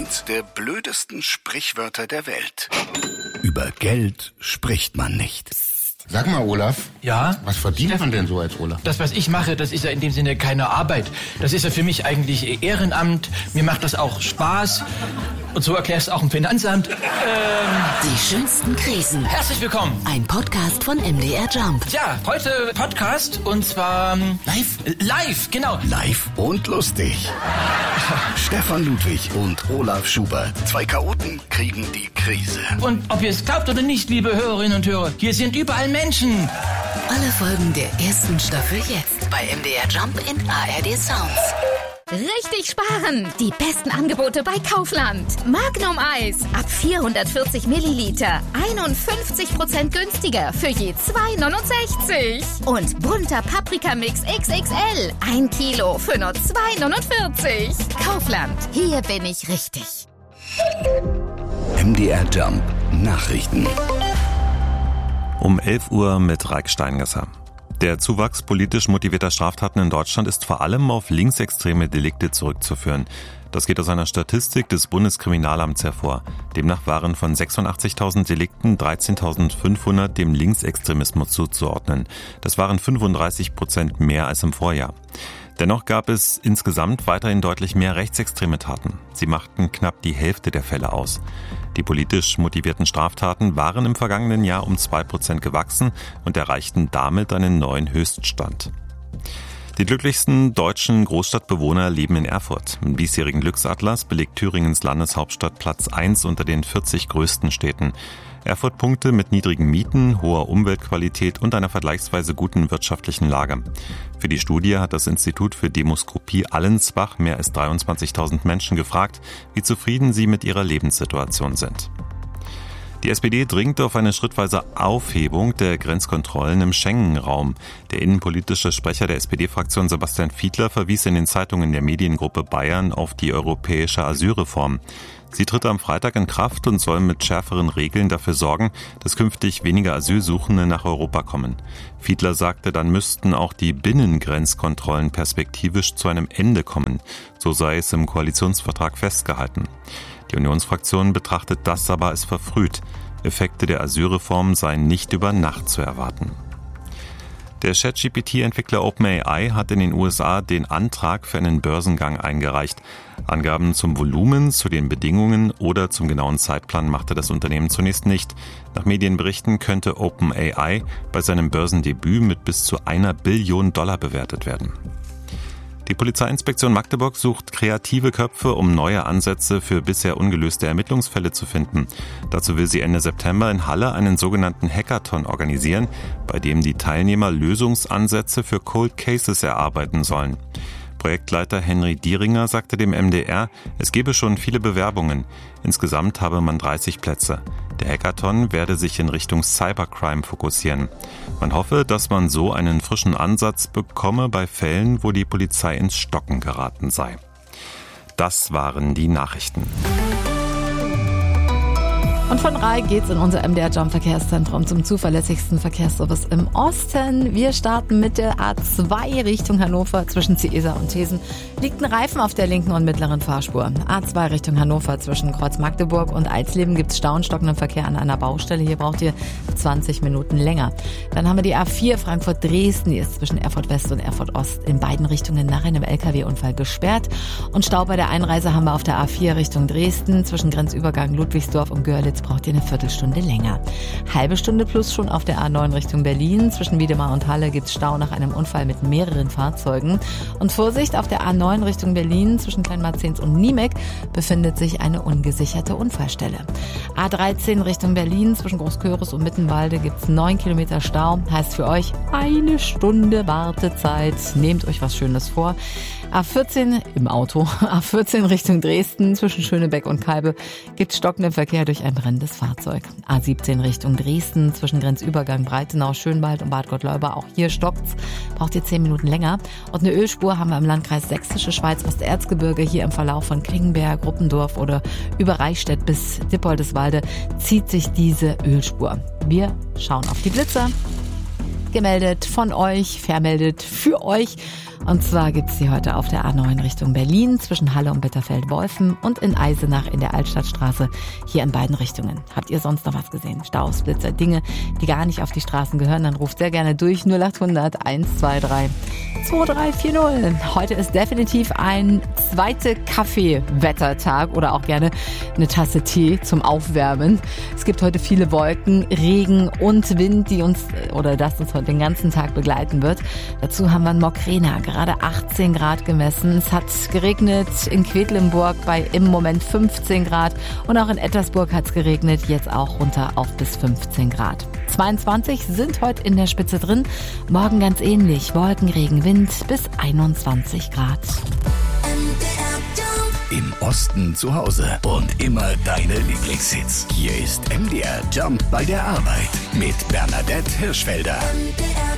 100 der blödesten Sprichwörter der Welt. Über Geld spricht man nicht. Sag mal, Olaf. Ja? Was verdient man denn so als Olaf? Das, was ich mache, das ist ja in dem Sinne keine Arbeit. Das ist ja für mich eigentlich Ehrenamt. Mir macht das auch Spaß. Und so erklärst du auch im Finanzamt. Die schönsten Krisen. Herzlich willkommen. Ein Podcast von MDR Jump. Ja, heute Podcast und zwar... Live, genau. Live und lustig. Stefan Ludwig und Olaf Schubert. 2 Chaoten kriegen die Krise. Und ob ihr es glaubt oder nicht, liebe Hörerinnen und Hörer, hier sind überall Menschen. Alle Folgen der ersten Staffel jetzt bei MDR Jump in ARD Sounds. Richtig sparen! Die besten Angebote bei Kaufland. Magnum Eis ab 440 Milliliter. 51% günstiger für je 2,69. Und bunter Paprikamix XXL. 1 Kilo für nur 2,49. Kaufland. Hier bin ich richtig. MDR Jump Nachrichten. Um 11 Uhr mit Raik Steingesser. Der Zuwachs politisch motivierter Straftaten in Deutschland ist vor allem auf linksextreme Delikte zurückzuführen. Das geht aus einer Statistik des Bundeskriminalamts hervor. Demnach waren von 86.000 Delikten 13.500 dem Linksextremismus zuzuordnen. Das waren 35% mehr als im Vorjahr. Dennoch gab es insgesamt weiterhin deutlich mehr rechtsextreme Taten. Sie machten knapp die Hälfte der Fälle aus. Die politisch motivierten Straftaten waren im vergangenen Jahr um 2% gewachsen und erreichten damit einen neuen Höchststand. Die glücklichsten deutschen Großstadtbewohner leben in Erfurt. Im diesjährigen Glücksatlas belegt Thüringens Landeshauptstadt Platz 1 unter den 40 größten Städten. Erfurt punkte mit niedrigen Mieten, hoher Umweltqualität und einer vergleichsweise guten wirtschaftlichen Lage. Für die Studie hat das Institut für Demoskopie Allensbach mehr als 23.000 Menschen gefragt, wie zufrieden sie mit ihrer Lebenssituation sind. Die SPD dringt auf eine schrittweise Aufhebung der Grenzkontrollen im Schengen-Raum. Der innenpolitische Sprecher der SPD-Fraktion Sebastian Fiedler verwies in den Zeitungen der Mediengruppe Bayern auf die europäische Asylreform. Sie tritt am Freitag in Kraft und soll mit schärferen Regeln dafür sorgen, dass künftig weniger Asylsuchende nach Europa kommen. Fiedler sagte, dann müssten auch die Binnengrenzkontrollen perspektivisch zu einem Ende kommen. So sei es im Koalitionsvertrag festgehalten. Die Unionsfraktion betrachtet das aber als verfrüht. Effekte der Asylreform seien nicht über Nacht zu erwarten. Der ChatGPT-Entwickler OpenAI hat in den USA den Antrag für einen Börsengang eingereicht. Angaben zum Volumen, zu den Bedingungen oder zum genauen Zeitplan machte das Unternehmen zunächst nicht. Nach Medienberichten könnte OpenAI bei seinem Börsendebüt mit bis zu $1 Billion bewertet werden. Die Polizeiinspektion Magdeburg sucht kreative Köpfe, um neue Ansätze für bisher ungelöste Ermittlungsfälle zu finden. Dazu will sie Ende September in Halle einen sogenannten Hackathon organisieren, bei dem die Teilnehmer Lösungsansätze für Cold Cases erarbeiten sollen. Projektleiter Henry Dieringer sagte dem MDR, es gebe schon viele Bewerbungen. Insgesamt habe man 30 Plätze. Der Hackathon werde sich in Richtung Cybercrime fokussieren. Man hoffe, dass man so einen frischen Ansatz bekomme bei Fällen, wo die Polizei ins Stocken geraten sei. Das waren die Nachrichten. Und von Raik geht's in unser MDR Jump Verkehrszentrum zum zuverlässigsten Verkehrsservice im Osten. Wir starten mit der A2 Richtung Hannover zwischen Ciesa und Thesen. Liegt ein Reifen auf der linken und mittleren Fahrspur. A2 Richtung Hannover zwischen Kreuz Magdeburg und Eisleben gibt's Stau und stockenden Verkehr an einer Baustelle. Hier braucht ihr 20 Minuten länger. Dann haben wir die A4 Frankfurt-Dresden. Die ist zwischen Erfurt West und Erfurt Ost in beiden Richtungen nach einem LKW-Unfall gesperrt. Und Stau bei der Einreise haben wir auf der A4 Richtung Dresden zwischen Grenzübergang Ludwigsdorf und Görlitz. Braucht ihr eine Viertelstunde länger. Halbe Stunde plus schon auf der A9 Richtung Berlin. Zwischen Wiedemar und Halle gibt's Stau nach einem Unfall mit mehreren Fahrzeugen. Und Vorsicht, auf der A9 Richtung Berlin zwischen Kleinmarzens und Niemek befindet sich eine ungesicherte Unfallstelle. A13 Richtung Berlin zwischen Großköris und Mittenwalde gibt's 9 Kilometer Stau. Heißt für euch 1 Stunde Wartezeit. Nehmt euch was Schönes vor. A14 im Auto. A14 Richtung Dresden zwischen Schönebeck und Kalbe gibt stockenden Verkehr durch ein brennendes Fahrzeug. A17 Richtung Dresden zwischen Grenzübergang Breitenau, Schönwald und Bad Gottleuba. Auch hier stockt's. Braucht ihr 10 Minuten länger. Und eine Ölspur haben wir im Landkreis Sächsische Schweiz, Osterzgebirge. Hier im Verlauf von Klingenberg, Ruppendorf oder über Reichstätt bis Dippoldeswalde zieht sich diese Ölspur. Wir schauen auf die Blitzer. Gemeldet von euch, vermeldet für euch. Und zwar gibt's die heute auf der A9 Richtung Berlin zwischen Halle und Bitterfeld-Wolfen und in Eisenach in der Altstadtstraße, hier in beiden Richtungen. Habt ihr sonst noch was gesehen? Staus, Blitzer, Dinge, die gar nicht auf die Straßen gehören? Dann ruft sehr gerne durch 0800 123 2340. Heute ist definitiv ein zweiter Kaffeewettertag oder auch gerne eine Tasse Tee zum Aufwärmen. Es gibt heute viele Wolken, Regen und Wind, das uns heute den ganzen Tag begleiten wird. Dazu haben wir in Mockrena gerade 18 Grad gemessen. Es hat geregnet in Quedlinburg bei im Moment 15 Grad und auch in Ettersburg hat es geregnet, jetzt auch runter auf bis 15 Grad. 22 sind heute in der Spitze drin, morgen ganz ähnlich, Wolken, Regen, Wind bis 21 Grad. Im Osten zu Hause und immer deine Lieblingshits. Hier ist MDR Jump bei der Arbeit mit Bernadette Hirschfelder. MDR